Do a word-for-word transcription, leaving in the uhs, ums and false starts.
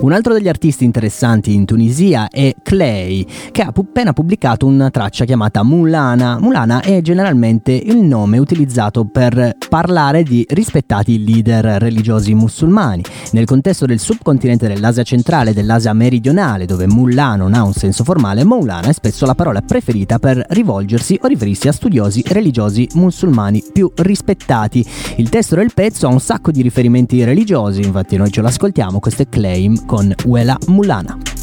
Un altro degli artisti interessanti in Tunisia è Clay, che ha appena pubblicato una traccia chiamata Mulana. Mulana è generalmente il nome utilizzato per parlare di rispettati leader religiosi musulmani. Nel contesto del subcontinente dell'Asia centrale e dell'Asia meridionale, dove mullah non ha un senso formale, Maulana è spesso la parola preferita per rivolgersi o riferirsi a studiosi religiosi musulmani più rispettati. Il testo del pezzo ha un sacco di riferimenti religiosi, infatti noi ce l'ascoltiamo. Questo è Claim con Wela Mulana.